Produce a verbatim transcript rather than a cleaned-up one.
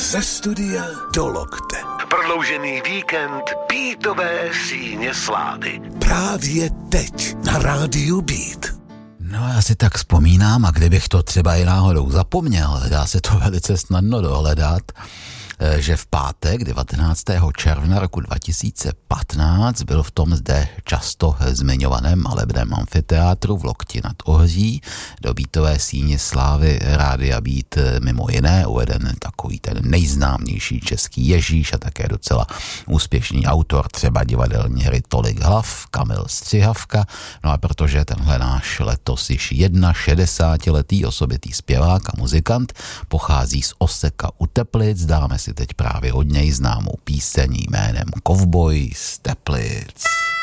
Ze studia do lokte. Prodloužený víkend Beatové síně slávy. Právě teď na rádiu Beat. No já si tak vzpomínám, a kdybych to třeba i náhodou zapomněl, dá se to velice snadno dohledat, že v pátek devatenáctého června roku dva tisíce patnáct byl v tom zde často zmiňovaném malebném amfiteátru v Lokti nad Ohří do Beatové síně slávy Rádia Beat mimo jiné uveden takový ten nejznámější český Ježíš a také docela úspěšný autor třeba divadelní hry Tolik hlav, Kamil Střihavka. No a protože tenhle náš letos již šedesátiletý osobitý zpěvák a muzikant pochází z Oseka u Teplic, dáme si teď právě od něj známou píseň jménem Kovboj z Teplic.